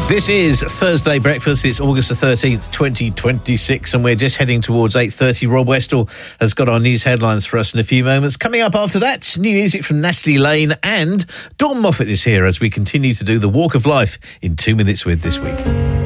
This is Thursday Breakfast. It's August the 13th, 2026, and we're just heading towards 8:30. Rob Westall has got our news headlines for us in a few moments. Coming up after that, new music from Natalie Lane, and Dawn Moffat is here as we continue to do the Walk of Life in 2 Minutes with this week.